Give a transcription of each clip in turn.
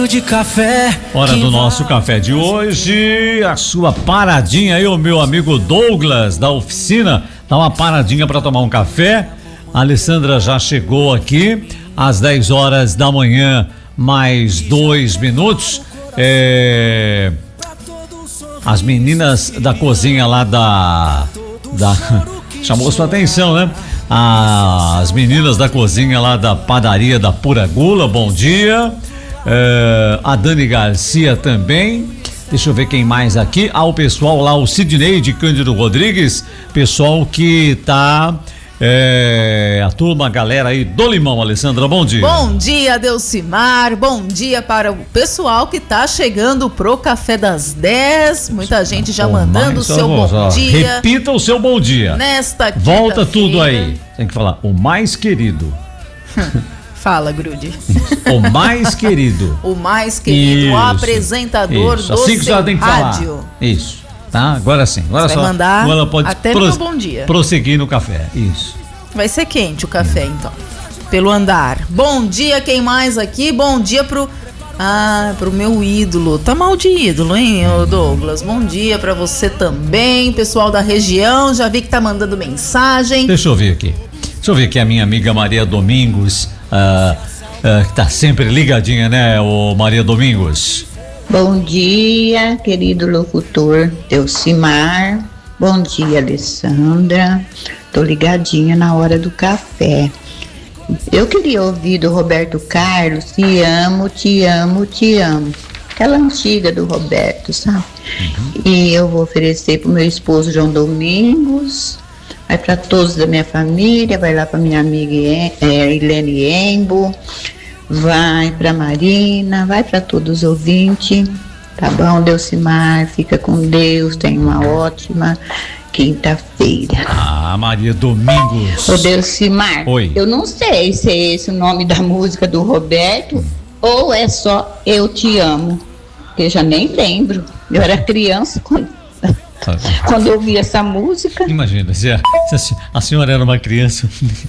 De café. Hora do nosso café de hoje, a sua paradinha aí, o meu amigo Douglas da oficina, dá uma paradinha para tomar um café. A Alessandra já chegou aqui às 10 horas da manhã, mais 2 minutos. As meninas da cozinha lá da chamou sua atenção, né? As meninas da cozinha lá da padaria da Pura Gula, bom dia. A Dani Garcia também. Deixa eu ver quem mais aqui. O pessoal lá, o Sidney de Cândido Rodrigues, pessoal que tá a turma, a galera aí do Limão. Alessandra, bom dia. Bom dia, Delcimar, bom dia para o pessoal que tá chegando pro café das 10, muita gente já mandando o seu bom dia. Repita o seu bom dia. Nesta volta tudo aí, tem que falar, o mais querido. Fala, Grude. O mais querido. O mais querido, isso, o apresentador isso. do Assim que seu tem que rádio. Falar. Isso, tá? Agora sim. Agora você só. Vai mandar agora pode até no bom dia. Prosseguir no café. Isso. Vai ser quente o café, então. Pelo andar. Bom dia, quem mais aqui? Bom dia pro meu ídolo. Tá mal de ídolo, hein, Douglas? Bom dia pra você também, pessoal da região. Já vi que tá mandando mensagem. Deixa eu ver aqui a minha amiga Maria Domingos. Que tá sempre ligadinha, né, o Maria Domingos? Bom dia, querido locutor Delcimar. Bom dia, Alessandra. Tô ligadinha na hora do café. Eu queria ouvir do Roberto Carlos, te amo, te amo, te amo. Aquela antiga do Roberto, sabe? E eu vou oferecer pro meu esposo João Domingos. Vai para todos da minha família, vai lá para minha amiga Ilene Embo, vai para Marina, vai para todos os ouvintes, tá bom, Delcimar? Fica com Deus, tenha uma ótima quinta-feira. Maria Domingos. Ô Delcimar, oi. Eu não sei se é esse o nome da música do Roberto ou é só Eu Te Amo, que eu já nem lembro, eu era criança quando eu ouvi essa música. Imagina, se a senhora era uma criança.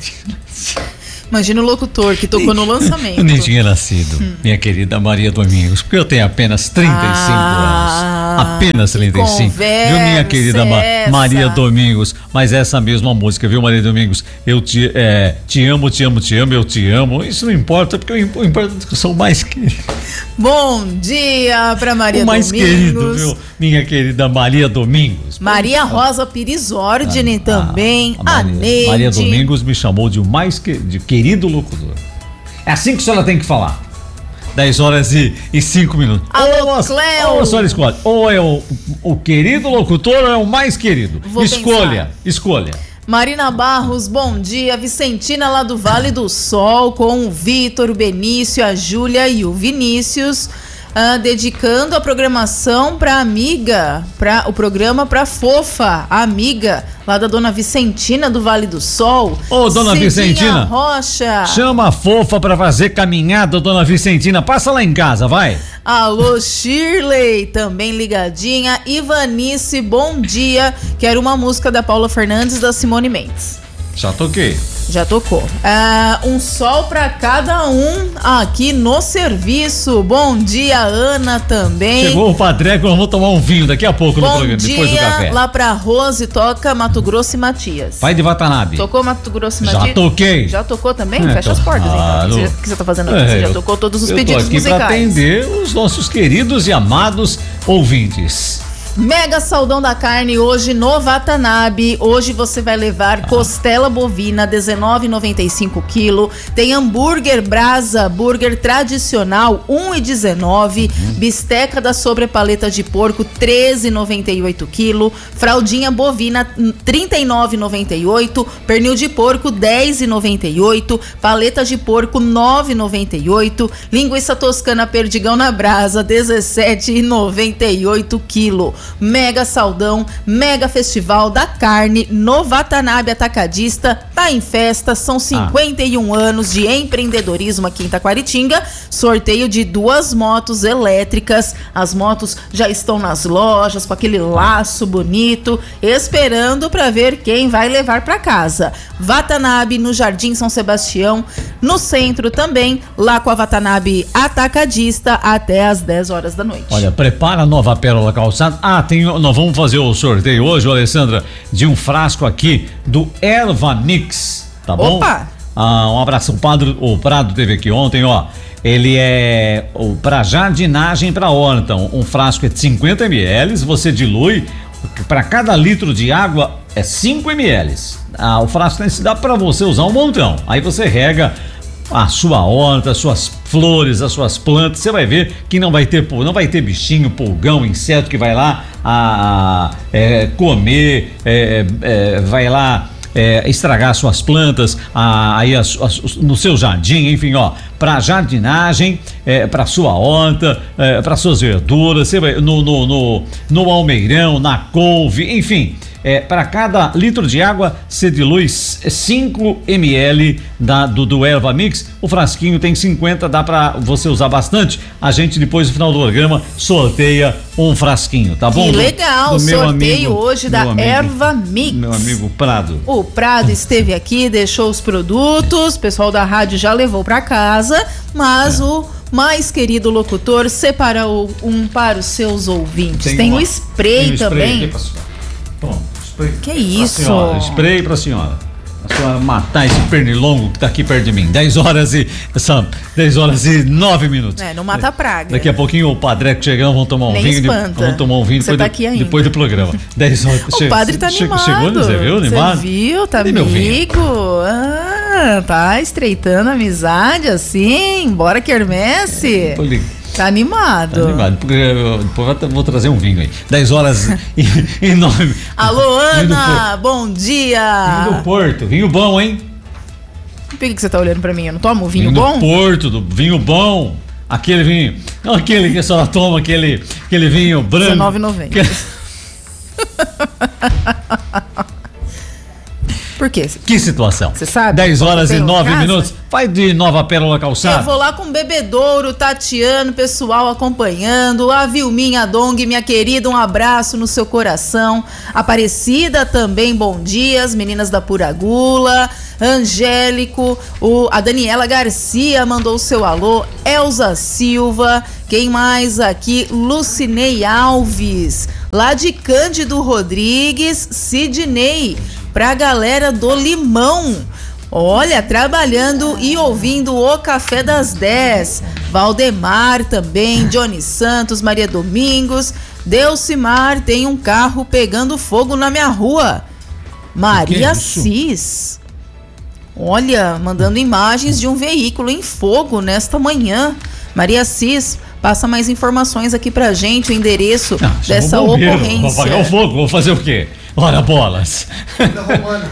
Imagina o locutor que tocou no lançamento. Eu nem tinha nascido, minha querida Maria Domingos, porque eu tenho apenas 35 anos. Apenas 35. Viu, minha querida Maria Domingos? Mas essa mesma música, viu, Maria Domingos? Eu te amo, te amo, te amo, eu te amo. Isso não importa, porque o importante é que eu sou o mais querido. Bom dia pra Maria Domingos. O mais querido, viu, minha querida Maria Domingos. Maria Rosa Pirizordine também. A Neide. Maria Domingos me chamou de querido locutor. É assim que a senhora tem que falar. 10 horas e 5 minutos. Alô, Cléo. A senhora escolhe. Ou é o querido locutor ou é o mais querido. Escolha. Marina Barros, bom dia. Vicentina lá do Vale do Sol, com o Vitor, o Benício, a Júlia e o Vinícius, dedicando a programação pra amiga, o programa pra fofa, a amiga lá da dona Vicentina do Vale do Sol. Ô, dona Vicentina Rocha, chama a fofa pra fazer caminhada, dona Vicentina, passa lá em casa, vai. Alô, Shirley, também ligadinha. Ivanice, bom dia. Quero uma música da Paula Fernandes, da Simone Mendes. Já toquei. Já tocou. Um sol pra cada um aqui no serviço. Bom dia, Ana, também. Chegou o Padreco, nós vamos tomar um vinho daqui a pouco no programa, depois do café. Bom dia lá pra Rose, toca Mato Grosso e Matias. Pai de Watanabe. Tocou Mato Grosso e Matias? Já toquei. Já tocou também? Fecha as portas, então. O que você tá fazendo aqui? Você já tocou todos os pedidos musicais. Eu tô aqui pra atender os nossos queridos e amados ouvintes. Mega Saldão da Carne hoje no Watanabe. Hoje você vai levar costela bovina R$19,95 quilo. Tem hambúrguer brasa, burger tradicional R$1,19. Bisteca da sobrepaleta de porco R$13,98 quilo. Fraldinha bovina R$39,98. Pernil de porco R$10,98. Paleta de porco R$9,98. Linguiça toscana perdigão na brasa R$17,98 quilo. mega saldão, mega festival da carne no Watanabe Atacadista. Tá em festa, são 51 anos de empreendedorismo aqui em Taquaritinga. Sorteio de 2 motos elétricas. As motos já estão nas lojas com aquele laço bonito, esperando para ver quem vai levar para casa. Watanabe no Jardim São Sebastião, no centro também, lá com a Watanabe Atacadista até às 10 horas da noite. Olha, prepara a Nova Pérola Calçados. Nós vamos fazer o sorteio hoje, Alessandra, de um frasco aqui do Erva Mix, tá bom? Opa! Um abraço, o Prado teve aqui ontem, ó. Ele é para jardinagem para horta, um frasco é de 50 ml, você dilui, para cada litro de água é 5 ml. O frasco dá para você usar um montão. Aí você rega a sua horta, as suas flores, as suas plantas. Você vai ver que não vai ter bichinho, pulgão, inseto que vai lá comer, vai lá estragar suas plantas aí no seu jardim, enfim, ó, para jardinagem, para sua horta, para suas verduras, você vai no almeirão, na couve, enfim. Para cada litro de água você dilui 5 ml do Erva Mix. O frasquinho tem 50, dá para você usar bastante. A gente depois do final do programa sorteia um frasquinho, tá bom? Que legal, sorteio hoje da Erva Mix. Meu amigo Prado. O Prado esteve aqui, deixou os produtos, o pessoal da rádio já levou para casa, mas o mais querido locutor separou um para os seus ouvintes. Tem um spray também. Aqui, pronto. Que isso? Spray pra senhora. A senhora matar esse pernilongo que tá aqui perto de mim. 10 horas e 9 minutos. Não mata a praga. Daqui a pouquinho o Padre chegando, vão tomar um Nem vinho. espanta. Vamos tomar um vinho depois do programa. 10 horas. O padre tá animado. Chegou, você viu? Animado? Você viu? Tá amigo? Tá estreitando a amizade assim? Bora quermesse. Tá animado. Depois vou trazer um vinho aí. 10 horas e 9. Alô, Ana, bom dia. Vinho do Porto, vinho bom, hein? Por que você tá olhando pra mim? Eu não tomo vinho bom? Do Porto, do vinho bom. Aquele vinho, não aquele que a senhora toma, aquele vinho branco. R$19,90. Por quê? Que situação? Você sabe? 10 horas e 9 minutos. Vai de Nova Pérola Calçados. Eu vou lá com o Bebedouro, Tatiano, pessoal acompanhando. A Vilminha Dong, minha querida, um abraço no seu coração. Aparecida também, bom dia. As meninas da Pura Gula. Angélico, a Daniela Garcia mandou o seu alô. Elza Silva. Quem mais aqui? Lucinei Alves. Lá de Cândido Rodrigues, Sidney. Pra galera do Limão. Olha, trabalhando e ouvindo o Café das 10. Valdemar também, Johnny Santos, Maria Domingos. Delcimar, tem um carro pegando fogo na minha rua. Maria Cis. Olha, mandando imagens de um veículo em fogo nesta manhã. Maria Cis, passa mais informações aqui pra gente, o endereço dessa ocorrência. Vou apagar o fogo, vou fazer o quê? Ora bolas. Vila Romana.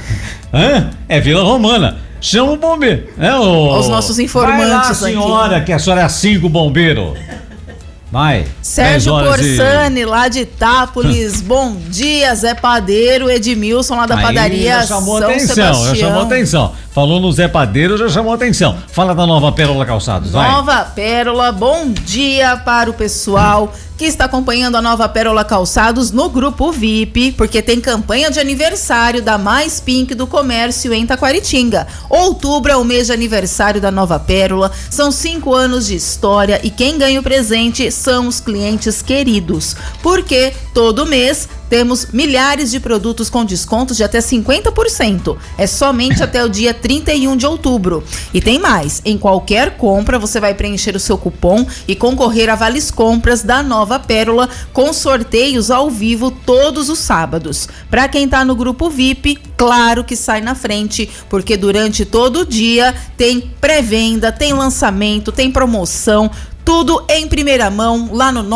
É Vila Romana. Chama o bombeiro. Os nossos informantes. Vai lá, senhora, aqui. Que a senhora é 5 bombeiro. Vai. Sérgio Corsani, lá de Itápolis. Bom dia, Zé Padeiro. Edmilson, lá da padaria São Sebastião. Já chamou atenção. Falou no Zé Padeiro, já chamou atenção. Fala da Nova Pérola Calçados, vai. Nova Pérola, bom dia para o pessoal que está acompanhando a Nova Pérola Calçados no grupo VIP, porque tem campanha de aniversário da Mais Pink do Comércio em Taquaritinga. Outubro é o mês de aniversário da Nova Pérola, são 5 anos de história e quem ganha o presente são os clientes queridos, porque todo mês temos milhares de produtos com descontos de até 50%. É somente até o dia 31 de outubro. E tem mais, em qualquer compra você vai preencher o seu cupom e concorrer a vales compras da Nova Pérola com sorteios ao vivo todos os sábados. Para quem tá no grupo VIP, claro que sai na frente, porque durante todo o dia tem pré-venda, tem lançamento, tem promoção. Tudo em primeira mão, lá no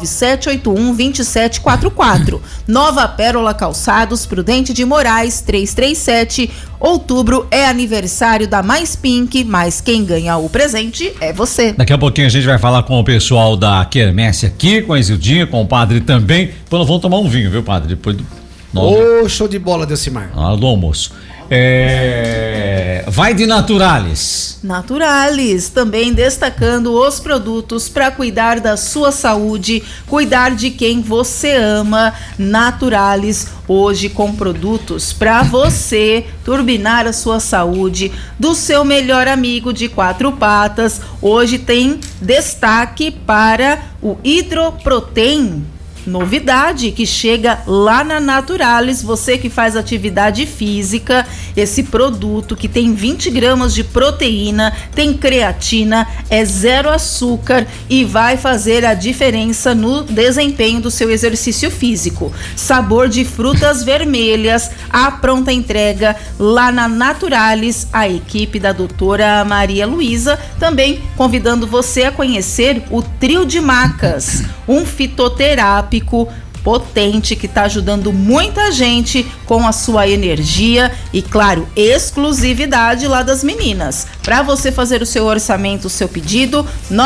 997812744. Nova Pérola Calçados, Prudente de Moraes, 337. Outubro é aniversário da Mais Pink, mas quem ganha o presente é você. Daqui a pouquinho a gente vai falar com o pessoal da Quermesse aqui, com a Isildinha, com o padre também. Depois nós vamos tomar um vinho, viu, padre? Depois do... Show de bola, Delcimar. Do almoço. Vai de Naturalis. Naturalis, também destacando os produtos para cuidar da sua saúde, cuidar de quem você ama. Naturalis, hoje com produtos para você turbinar a sua saúde, do seu melhor amigo de 4 patas. Hoje tem destaque para o Hidroprotein. Novidade que chega lá na Naturalis, você que faz atividade física, esse produto que tem 20 gramas de proteína, tem creatina, é 0 açúcar e vai fazer a diferença no desempenho do seu exercício físico. Sabor de frutas vermelhas, a pronta entrega lá na Naturalis, a equipe da doutora Maria Luísa, também convidando você a conhecer o Trio de Macas, um fitoterápico potente que está ajudando muita gente com a sua energia e, claro, exclusividade lá das meninas. Para você fazer o seu orçamento, o seu pedido,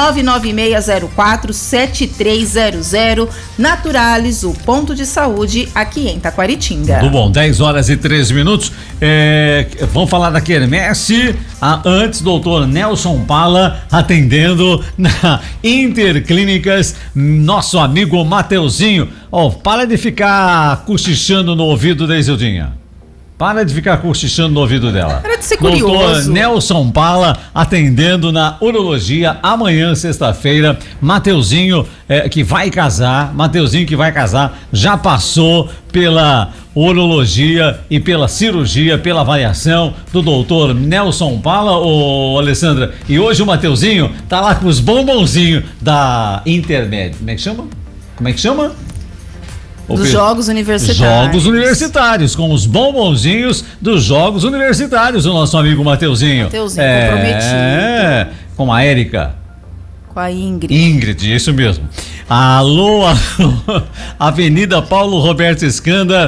996047300. Naturalis, o ponto de saúde aqui em Taquaritinga. Tudo bom, 10h13. Vamos falar da Quermesse. Antes, doutor Nelson Pala atendendo na Interclínicas, nosso amigo Mateuzinho. Para de ficar cochichando no ouvido da Isildinha. Para de ficar cochichando no ouvido dela. Para de ser curioso. Doutor Nelson Pala atendendo na urologia amanhã, sexta-feira. Mateuzinho que vai casar. Mateuzinho que vai casar já passou pela urologia e pela cirurgia, pela avaliação do doutor Nelson Pala, Alessandra. E hoje o Mateuzinho tá lá com os bombonzinhos da Intermed. Como é que chama? Dos Jogos Universitários. Jogos Universitários, com os bombonzinhos dos Jogos Universitários, o nosso amigo Mateuzinho. Mateuzinho, comprometido. Com a Érica. Com a Ingrid. Ingrid, isso mesmo. Alô, Avenida Paulo Roberto Escanda,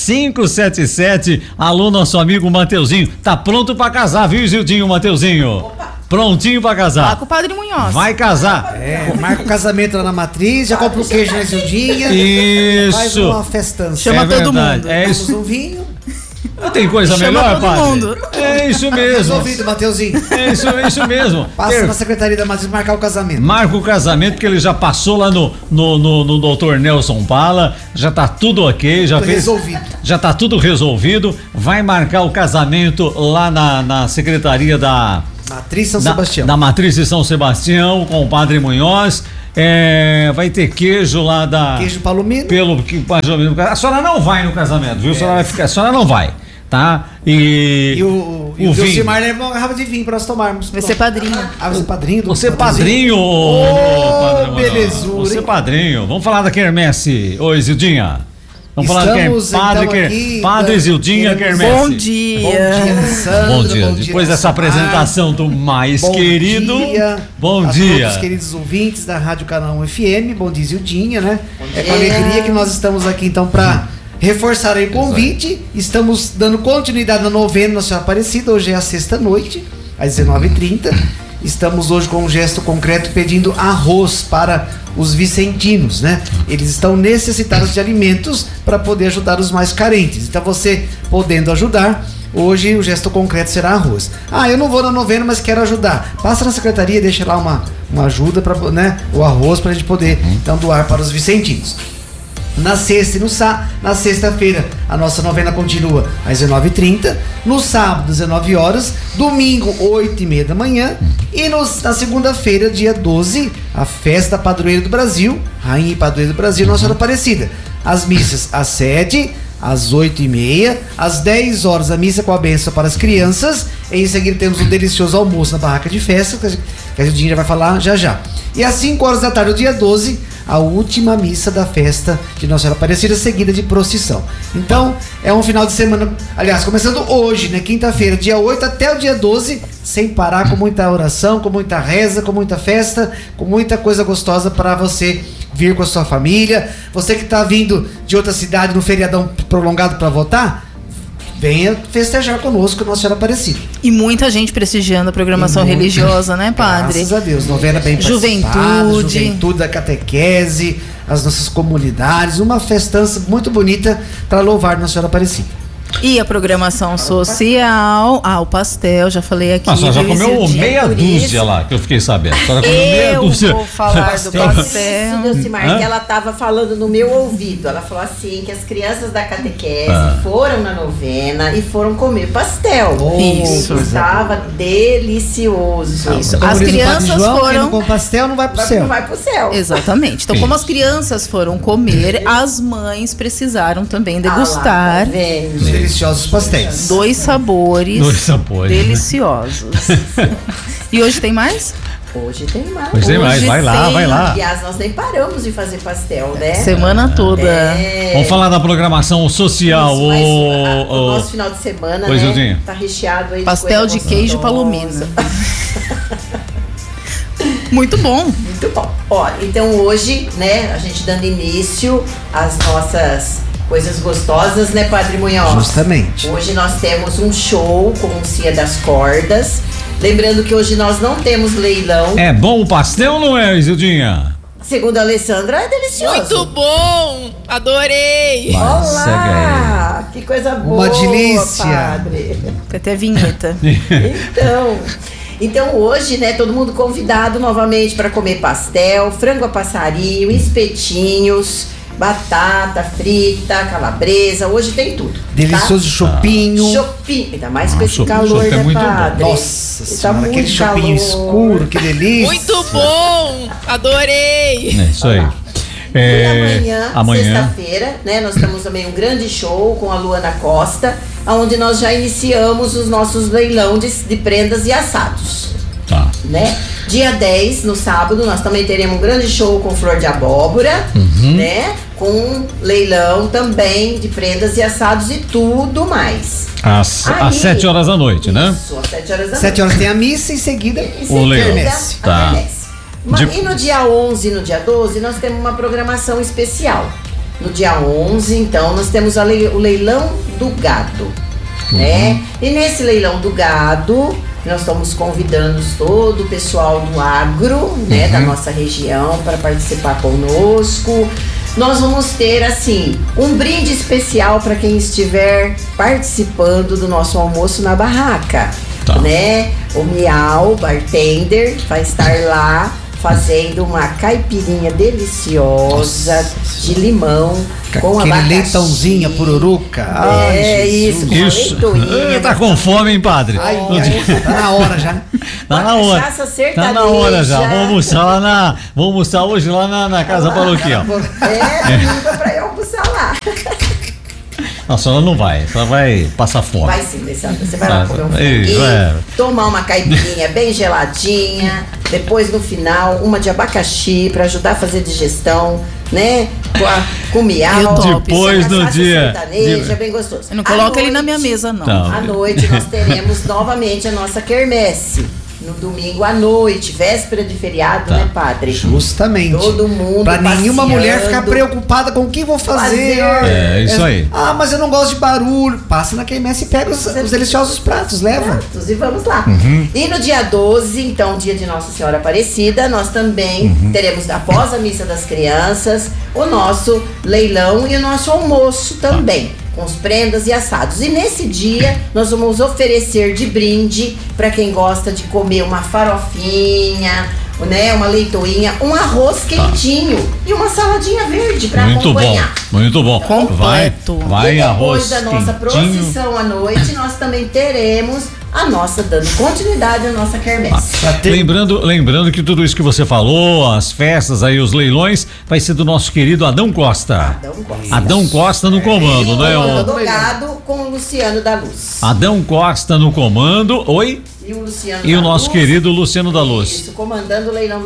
577. Alô, nosso amigo Mateuzinho. Tá pronto pra casar, viu, Isildinho, Mateuzinho? Opa. Prontinho pra casar. Lá com o Padre Munhoz. Vai casar. Marca o casamento lá na matriz, já compra o queijo na Isildinha. Isso. Faz uma festança. Chama todo mundo. É isso. Um vinho. Não tem coisa melhor, padre? É isso mesmo. Resolvido, Mateuzinho. É isso mesmo. Passa na Secretaria da Matriz marcar o casamento. Marca o casamento, que ele já passou lá no doutor Nelson Pala. Já tá tudo ok. Resolvido. Já tá tudo resolvido. Vai marcar o casamento lá na Secretaria da Matriz São Sebastião. Da Matriz de São Sebastião, com o Padre Munhoz. Vai ter queijo lá da... Queijo palomino. A senhora não vai no casamento, viu? A senhora vai ficar... A senhora não vai, tá? E o Delcimar levou uma garrafa de vinho pra nós tomarmos. Vai ser padrinho. Vai ser padrinho? Você é padrinho, belezura. Você é padrinho. Vamos falar da Quermesse, Isildinha. Vamos falar Padre Isildinha Quermesse. Bom dia. Sandra, bom dia. Depois dessa apresentação do mais querido. Bom dia. Os queridos ouvintes da Rádio Canal 1 FM. Bom dia, Isildinha, né? É com alegria que nós estamos aqui, então, para reforçar aí o convite. Estamos dando continuidade na novena Nossa Senhora Aparecida. Hoje é a sexta-noite, às 19h30. Estamos hoje com um gesto concreto pedindo arroz para os vicentinos, né? Eles estão necessitados de alimentos para poder ajudar os mais carentes. Então, você podendo ajudar, hoje o gesto concreto será arroz. Eu não vou na novena, mas quero ajudar. Passa na secretaria, deixa lá uma ajuda para, né, o arroz, para a gente poder então doar para os vicentinos. Na sexta e na sexta-feira a nossa novena continua às 19h30, no sábado 19 horas, domingo 8h30 da manhã e na segunda-feira, dia 12, a festa padroeira do Brasil, Rainha e Padroeira do Brasil, Nossa Senhora Aparecida. As missas às 7h, às 8h30, às 10 horas a missa com a bênção para as crianças. Em seguida temos um delicioso almoço na barraca de festa, que a gente já vai falar já. E às 5 horas da tarde, do dia 12, a última missa da festa de Nossa Senhora Aparecida, seguida de procissão. Então, é um final de semana, aliás, começando hoje, né, quinta-feira, dia 8 até o dia 12, sem parar, com muita oração, com muita reza, com muita festa, com muita coisa gostosa para você vir com a sua família. Você que está vindo de outra cidade no feriadão prolongado para votar, venha festejar conosco Nossa Senhora Aparecida. E muita gente prestigiando a programação religiosa, né, padre? Graças a Deus, novena bem participada, juventude da catequese, as nossas comunidades, uma festança muito bonita para louvar Nossa Senhora Aparecida. E a programação social, o pastel, já falei aqui. A senhora já comeu meia dúzia lá, que eu fiquei sabendo. A senhora comeu meia dúzia. Eu vou falar do pastel. Docimar, que ela estava falando no meu ouvido. Ela falou assim, que as crianças da catequese foram na novena e foram comer pastel. Isso. Estava delicioso. Isso. Como As diz o crianças Padre João, quem foram... não come pastel não vai pro céu. Não vai pro céu. Exatamente. Então, como as crianças foram comer, as mães precisaram também degustar Deliciosos pastéis. dois sabores deliciosos. E hoje tem mais? Hoje tem mais. Hoje tem mais, vai lá. Aliás, nós nem paramos de fazer pastel, né? Semana toda. Vamos falar da programação social. Isso, mas o nosso final de semana, Pois, né? Eudinho. Tá recheado aí Pastel de coisa queijo gostosa. palomino. Muito bom. Muito bom. Ó, então hoje, né, a gente dando início às nossas coisas gostosas, né, Padre Munhoz? Justamente. Hoje nós temos um show com o Cia das Cordas. Lembrando que hoje nós não temos leilão. É bom o pastel ou não é, Isildinha? Segundo a Alessandra, é delicioso. Muito bom. Adorei. Olá! Que coisa boa, Uma delícia. Padre. Tem até vinheta. Então hoje, né, todo mundo convidado novamente para comer pastel, frango a passarinho, espetinhos, batata frita, calabresa, hoje tem tudo. Delicioso chopinho. Chopinho, ainda mais com esse chopp calor, é né, muito bom. Padre? Nossa Tá senhora, aquele muito chopinho calor. escuro, que delícia. Muito bom. Adorei. É isso aí. E amanhã. sexta-feira, né, nós temos também um grande show com a Luana Costa, onde nós já iniciamos os nossos leilão de prendas e assados. Tá. Né? Dia 10, no sábado, nós também teremos um grande show com flor de abóbora, né? Com leilão também de prendas e assados e tudo mais. Às Aí, 7 horas da noite, né? Isso, às 7 horas da 7 noite. horas tem a missa, em seguida O leilão. quermesse. Tá. E no dia 11 e no dia 12, nós temos uma programação especial. No dia 11, então, nós temos o leilão do gado, né? E nesse leilão do gado, nós estamos convidando todo o pessoal do agro, né, da nossa região, para participar conosco. Nós vamos ter, assim, um brinde especial para quem estiver participando do nosso almoço na barraca, né? O Miau, bartender, vai estar lá fazendo uma caipirinha deliciosa de limão com aquele abacaxi. leitãozinho, pururuca. Ai, Jesus. isso, com leitoinha. Tá com fome, hein, padre? Ai, tá na hora já. Tá na hora. Cachaça Tá sertaneja. na hora já. Vamos almoçar hoje lá na casa paroquial. Liga pra eu almoçar lá. A senhora não vai, a senhora vai passar fome. Vai sim, Alessandra. Você vai lá comer um Isso, franguinho, tomar uma caipirinha bem geladinha, depois no final uma de abacaxi pra ajudar a fazer digestão, né? Com miau. Depois no dia. Sertaneja, bem gostoso. Eu não coloca ele na minha mesa, não. Tá. À noite nós teremos novamente a nossa quermesse. No domingo à noite, véspera de feriado, né, Padre? Justamente. Todo mundo Pra nenhuma passeando. mulher ficar preocupada com o que vou fazer. É, isso aí. Ah, mas eu não gosto de barulho. Passa na quermesse e pega os deliciosos pratos, leva. E vamos lá. E no dia 12, então, dia de Nossa Senhora Aparecida, nós também teremos, após a missa das crianças, o nosso leilão e o nosso almoço também, com os prendas e assados. E nesse dia, nós vamos oferecer de brinde para quem gosta de comer uma farofinha, né, uma leitoinha, um arroz quentinho e uma saladinha verde para acompanhar. Muito bom. Completo. Vai E arroz depois da nossa quentinho. procissão à noite, nós também teremos a nossa, dando continuidade à nossa quermesse. Lembrando que tudo isso que você falou, as festas aí, os leilões, vai ser do nosso querido Adão Costa. Adão Costa no comando, né? O gado com o Luciano da Luz. Adão Costa no comando. Oi? E o Luciano E da o nosso Luz, querido Luciano da Luz. Isso, comandando o leilão do gato.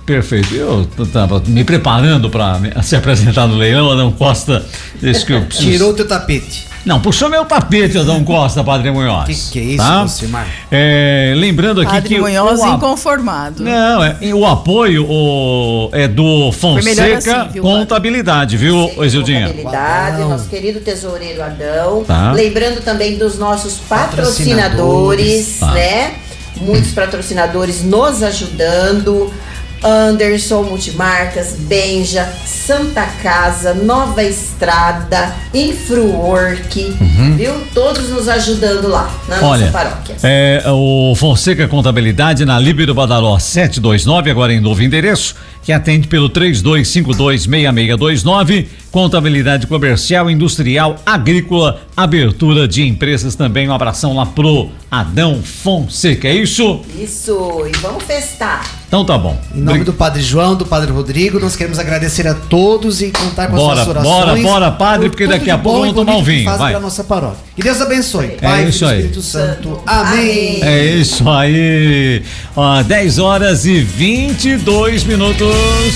Perfeito. Eu estava me preparando para se apresentar no leilão. Adão Costa disse que eu preciso... Tirou o teu tapete. Não, puxou meu tapete, Adão Costa, Padre Munhoz. Que é isso, tá? Lucimar? Lembrando aqui Padre que Munhoz inconformado. Não, o apoio é do Fonseca assim, viu, Contabilidade, viu, Exildinha? Contabilidade, nosso querido tesoureiro Adão. Tá. Lembrando também dos nossos patrocinadores, tá. né? Muitos patrocinadores nos ajudando. Anderson Multimarcas, Benja, Santa Casa, Nova Estrada, Infruwork, viu? Todos nos ajudando lá na nossa paróquia. O Fonseca Contabilidade na Líbero Badaló 729, agora em novo endereço, que atende pelo 32526629, contabilidade comercial, industrial, agrícola, abertura de empresas também. Um abração lá pro Adão Fonseca, é isso? Isso, e vamos festar. Então tá bom. Em nome do Padre João, do Padre Rodrigo, nós queremos agradecer a todos e contar com as suas orações. Bora, Padre, porque daqui a pouco vamos tomar um vinho. Vai. Pra nossa paróquia. Que Deus abençoe. Pai, isso aí. Espírito Santo. Amém. É isso aí. 10 horas e 22 minutos.